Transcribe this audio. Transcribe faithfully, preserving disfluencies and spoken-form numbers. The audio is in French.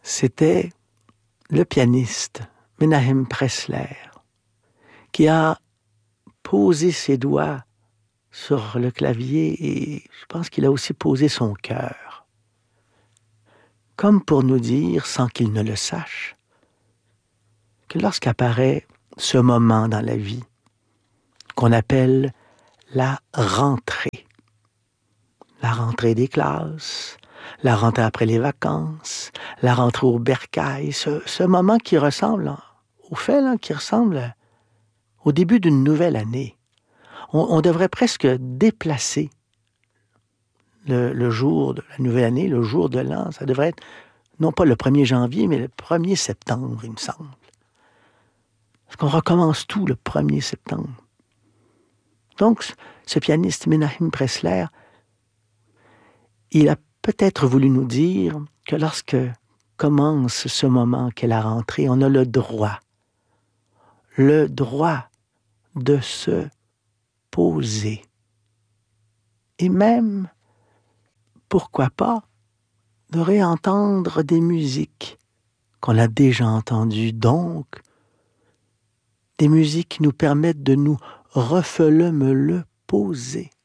C'était le pianiste Menahem Pressler qui a posé ses doigts sur le clavier et je pense qu'il a aussi posé son cœur. Comme pour nous dire, sans qu'il ne le sache, que lorsqu'apparaît ce moment dans la vie qu'on appelle la rentrée, la rentrée des classes, la rentrée après les vacances, la rentrée au bercail, ce, ce moment qui ressemble, au fait, là, qui ressemble au début d'une nouvelle année. On, on devrait presque déplacer le, le jour de la nouvelle année, le jour de l'an. Ça devrait être, non pas le premier janvier, mais le premier septembre, il me semble. Parce qu'on recommence tout le premier septembre. Donc, ce pianiste Menahem Pressler, il a peut-être voulu nous dire que lorsque commence ce moment qu'est la rentrée, on a le droit, le droit de se poser. Et même, pourquoi pas, de réentendre des musiques qu'on a déjà entendues. Donc, des musiques qui nous permettent de nous refelemer poser.